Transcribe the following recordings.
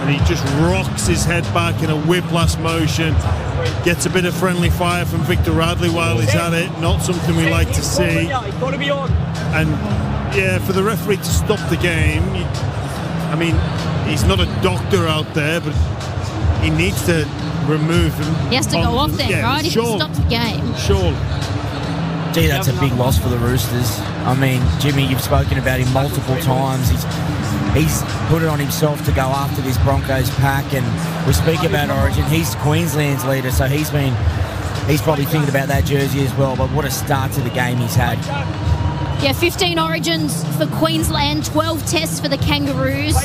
and he just rocks his head back in a whiplash motion. Gets a bit of friendly fire from Victor Radley while he's at it. Not something we like to see. And yeah, for the referee to stop the game, I mean, he's not a doctor out there, but he needs to remove him. He has to go off there, right? If he stops the game. Surely. Gee, that's a big loss for the Roosters. I mean, Jimmy, you've spoken about him multiple times. He's put it on himself to go after this Broncos pack, and we speak about Origin. He's Queensland's leader, so he's probably thinking about that jersey as well. But what a start to the game he's had. Yeah, 15 Origins for Queensland, 12 tests for the Kangaroos.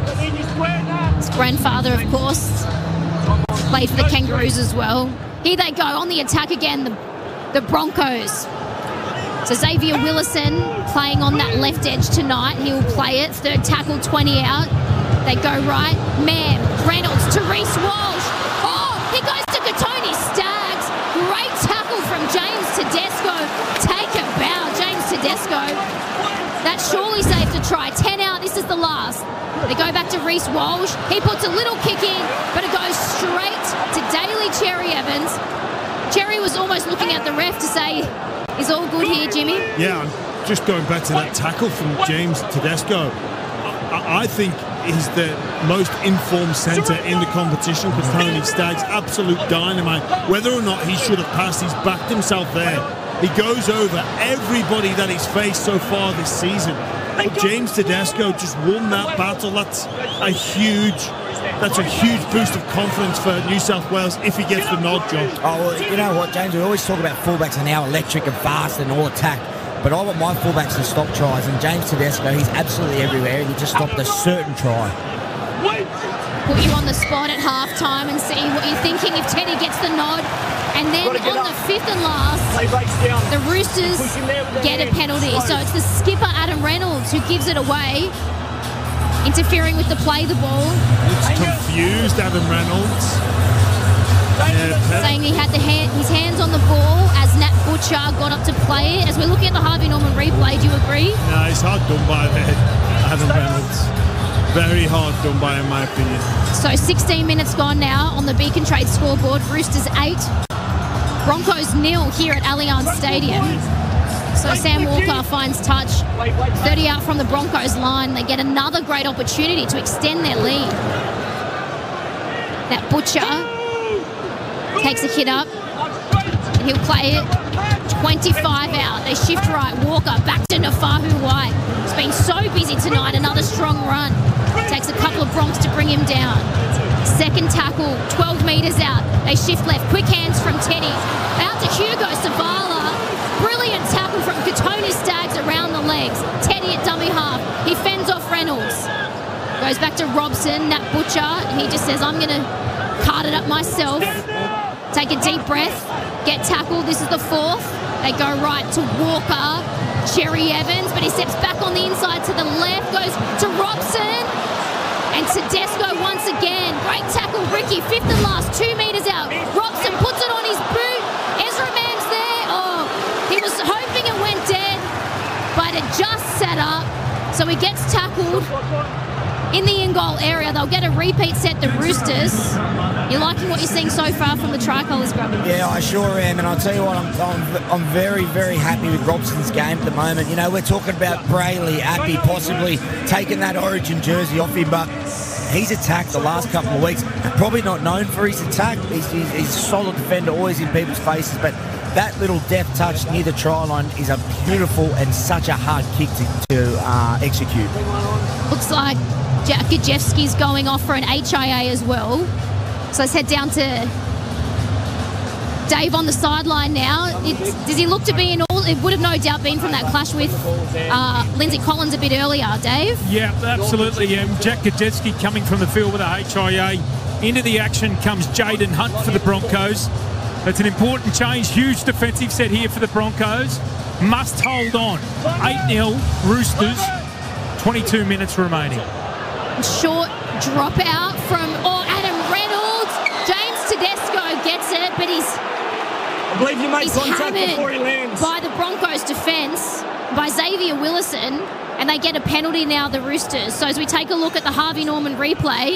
His grandfather, of course, played for the Kangaroos as well. Here they go on the attack again, the Broncos. So Xavier Willison playing on that left edge tonight. He'll play it. Third tackle, 20 out. They go right. Mam, Reynolds to Reece Walsh. Oh, he goes to Katoni Staggs. Great tackle from James Tedesco. Take a bow, James Tedesco. That surely saved a try. 10 out. This is the last. They go back to Reece Walsh. He puts a little kick in, but it goes straight to Daly Cherry Evans. Cherry was almost looking at the ref to say, is all good here, Jimmy? Yeah, I'm just going back to that tackle from James Tedesco. I think he's the most informed centre in the competition. Katoni Staggs, absolute dynamite. Whether or not he should have passed, he's backed himself there. He goes over everybody that he's faced so far this season. But James Tedesco just won that battle. That's a huge boost of confidence for New South Wales if he gets the nod, John. Oh, well, you know what, James? We always talk about fullbacks are now electric and fast and all attack. But I want my fullbacks to stop tries. And James Tedesco, he's absolutely everywhere. And he just stopped a certain try. Put you on the spot at halftime and see what you're thinking if Teddy gets the nod. And then on the fifth and last, the Roosters get a penalty. So it's the skipper, Adam Reynolds, who gives it away, interfering with the play the ball. It's confused, Adam Reynolds. Saying he had his hands on the ball as Nat Butcher got up to play it. As we're looking at the Harvey Norman replay, do you agree? No, it's hard done by there, Adam Reynolds. Very hard done by, in my opinion. So 16 minutes gone now on the Beacon Trade scoreboard. Roosters 8, Broncos 0 here at Allianz Stadium. So Sam Walker finds touch. 30 out from the Broncos line. They get another great opportunity to extend their lead. That Butcher takes a hit up, and he'll play it. 25 out. They shift right. Walker back to Nafahu White. He's been so busy tonight. Another strong run. Takes a couple of Broncs to bring him down. Second tackle, 12 metres out. They shift left. Quick hands from Teddy. Out to Hugo Savala. Brilliant tackle from Katoni Staggs around the legs. Teddy at dummy half. He fends off Reynolds. Goes back to Robson, Nat Butcher. And he just says, I'm going to cart it up myself. Take a deep breath. Get tackled. This is the fourth. They go right to Walker. Cherry Evans, but he steps back on the inside to the left. Goes to Robson. And Tedesco once again. Great tackle, Ricky. Fifth and last. 2 metres out. Robson puts it on his boot. Ezra Mann's there. Oh, he was hoping it went dead, but it just set up. So he gets tackled in the in-goal area. They'll get a repeat set, the Roosters. You liking what you're seeing so far from the Tricolours, Grubby? Yeah, I sure am. And I'll tell you what, I'm very, very happy with Robson's game at the moment. You know, we're talking about Brayley, Appy possibly taking that Origin jersey off him, but he's attacked the last couple of weeks. Probably not known for his attack. He's a solid defender, always in people's faces, but that little deft touch near the try line is a beautiful and such a hard kick to execute. Looks like Jack Gajewski's going off for an HIA as well. So let's head down to Dave on the sideline now. Does he look to be in all? It would have no doubt been from that clash with Lindsay Collins a bit earlier, Dave. Yeah, absolutely. Jack Gajewski coming from the field with a HIA. Into the action comes Jaden Hunt for the Broncos. That's an important change. Huge defensive set here for the Broncos. Must hold on. 8-0 Roosters. 22 minutes remaining. Short drop out from Adam Reynolds. James Tedesco gets it, but he's hammered by the Broncos defence, by Xavier Willison, and they get a penalty now, the Roosters. So as we take a look at the Harvey Norman replay,